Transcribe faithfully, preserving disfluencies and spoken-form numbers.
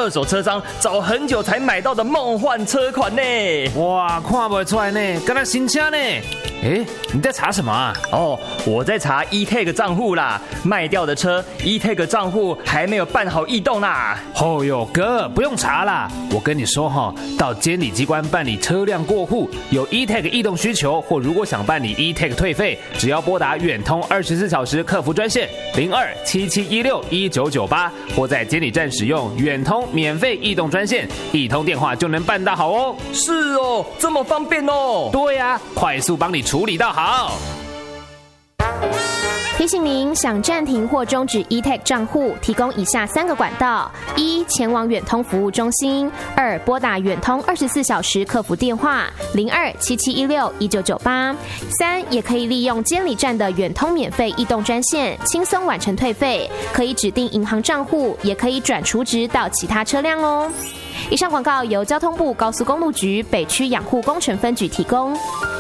二手车商找很久才买到的梦幻车款呢。 哇，看不出来呢，跟他新车呢。哎，你在查什么啊？ 哦，我在查 E-Tag 账户啦，卖掉的车 E-Tag 账户还没有办好异动啦。 哦哟，哥，不用查啦，我跟你说哈，到监理机关办理车辆过户，有 E-Tag 异动需求，或如果想办理 E-Tag 退费，只要拨打远通二十四小时客服专线零二七七一六一九九八，或在监理站使用远通免费异动专线，一通电话就能办到好哦。 是哦，这么方便哦。 对呀、啊，快速帮你处理到好。 提醒您，想暂停或终止 E-Tag 账户，提供以下三个管道：一、前往远通服务中心；二、拨打远通二十四小时客服电话零二七七一六一九九八；三、也可以利用监理站的远通免费异动专线，轻松完成退费，可以指定银行账户，也可以转储值到其他车辆哦。以上广告由交通部高速公路局北区养护工程分局提供。